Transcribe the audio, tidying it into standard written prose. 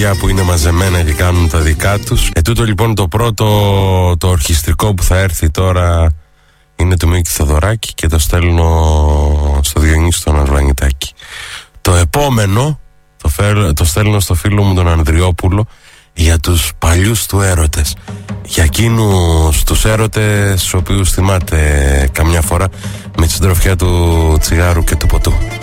παιδιά που είναι μαζεμένα και κάνουν τα δικά τους. Τούτο λοιπόν το πρώτο, το ορχιστρικό που θα έρθει τώρα είναι του Μίκη Θοδωράκη και το στέλνω στο Διονύση τον Αρβανιτάκη. Το επόμενο το στέλνω στο φίλο μου τον Ανδριόπουλο για τους παλιούς του έρωτες. Για εκείνους τους έρωτες στους οποίους θυμάται καμιά φορά με τη συντροφιά του τσιγάρου και του ποτού.